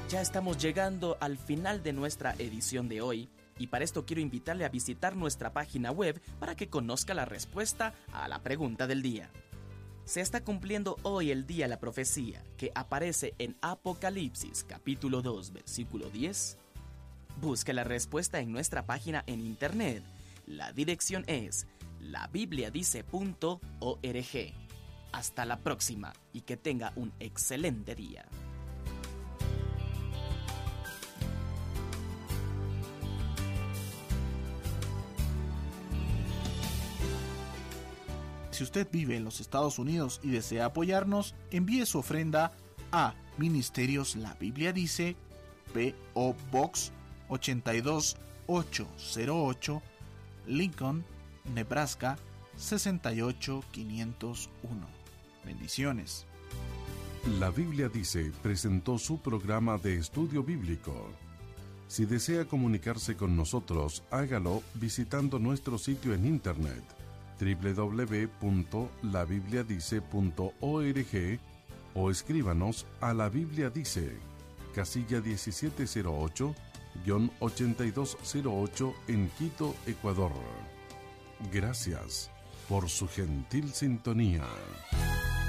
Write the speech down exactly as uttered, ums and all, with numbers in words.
Ya estamos llegando al final de nuestra edición de hoy y para esto quiero invitarle a visitar nuestra página web para que conozca la respuesta a la pregunta del día. Se está cumpliendo hoy el día de la profecía que aparece en Apocalipsis capítulo dos versículo diez. Busque la respuesta en nuestra página en internet. La dirección es la biblia dice punto org. Hasta la próxima y que tenga un excelente día. Si usted vive en los Estados Unidos y desea apoyarnos, envíe su ofrenda a Ministerios La Biblia Dice, P O Box ochenta y dos mil ochocientos ocho, Lincoln, Nebraska sesenta y ocho mil quinientos uno. Bendiciones. La Biblia Dice presentó su programa de estudio bíblico. Si desea comunicarse con nosotros, hágalo visitando nuestro sitio en internet doble u doble u doble u punto la biblia dice punto org o escríbanos a La Biblia Dice, casilla diecisiete cero ocho, ochenta y dos cero ocho en Quito, Ecuador. Gracias por su gentil sintonía.